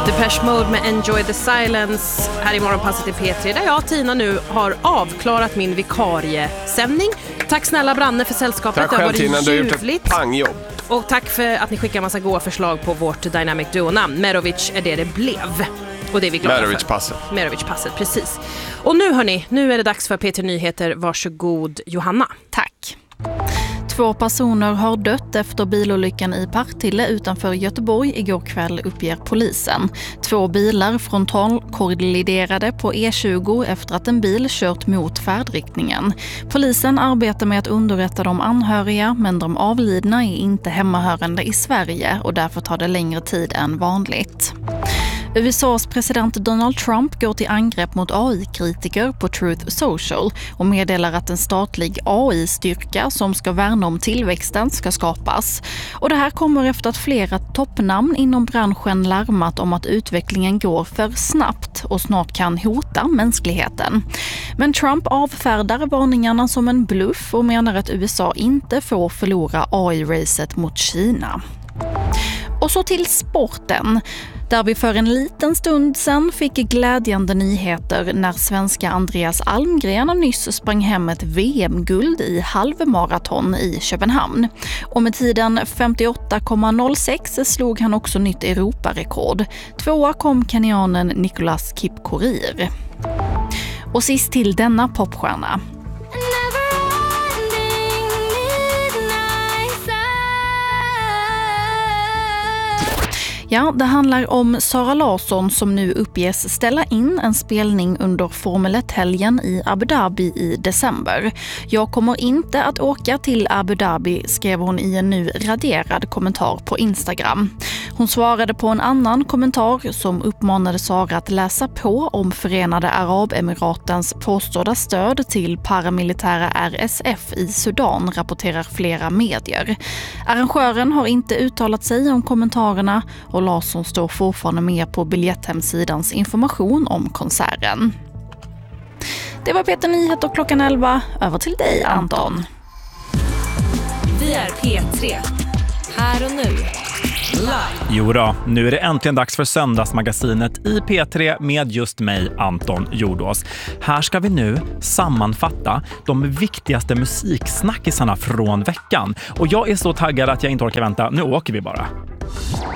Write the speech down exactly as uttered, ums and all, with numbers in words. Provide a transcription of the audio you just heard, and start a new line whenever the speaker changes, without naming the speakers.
Depeche Mode med Enjoy the Silence här i Morgonpasset i P tre, där jag, Tina, nu har avklarat min vikariesändning. Tack snälla Branne för sällskapet.
Tack själv, Tina, du har gjort ett pangjobb.
Och tack för att ni skickar en massa goda förslag på vårt Dynamic Duo-namn. Merovic är det det blev. Och det är vi glada för.
Merovic-passet.
Merovic-passet, precis. Och nu hörni, nu är det dags för P tre Nyheter. Varsågod Johanna.
Tack. Två personer har dött efter bilolyckan i Partille utanför Göteborg igår kväll, uppger polisen. Två bilar frontalkolliderade på E tjugo efter att en bil kört mot färdriktningen. Polisen arbetar med att underrätta de anhöriga, men de avlidna är inte hemmahörande i Sverige och därför tar det längre tid än vanligt. U S A:s president Donald Trump går till angrepp mot A I-kritiker på Truth Social och meddelar att en statlig A I-styrka som ska värna om tillväxten ska skapas. Och det här kommer efter att flera toppnamn inom branschen larmat om att utvecklingen går för snabbt och snart kan hota mänskligheten. Men Trump avfärdar varningarna som en bluff och menar att U S A inte får förlora A I-racet mot Kina. Och så till sporten, där vi för en liten stund sedan fick glädjande nyheter när svenska Andreas Almgren nyss sprang hem ett V M-guld i halvmaraton i Köpenhamn. Och med tiden femtioåtta komma noll sex slog han också nytt Europarekord. Tvåa kom kenyanen Nicolas Kipkorir. Och sist till denna popstjärna. Ja, det handlar om Sara Larsson som nu uppges ställa in en spelning under Formel ett-helgen i Abu Dhabi i december. Jag kommer inte att åka till Abu Dhabi, skrev hon i en nu raderad kommentar på Instagram. Hon svarade på en annan kommentar som uppmanade Sara att läsa på om Förenade Arabemiratens påstådda stöd till paramilitära R S F i Sudan, rapporterar flera medier. Arrangören har inte uttalat sig om kommentarerna och Larsson står fortfarande med på biljetthemsidans information om konserten. Det var P tre Nyheter klockan elva. Över till dig, Anton.
Vi är P tre. Här och nu.
Jo då, nu är det äntligen dags för söndagsmagasinet i P tre med just mig, Anton Jordås. Här ska vi nu sammanfatta de viktigaste musiksnackisarna från veckan. Och jag är så taggad att jag inte orkar vänta. Nu åker vi bara.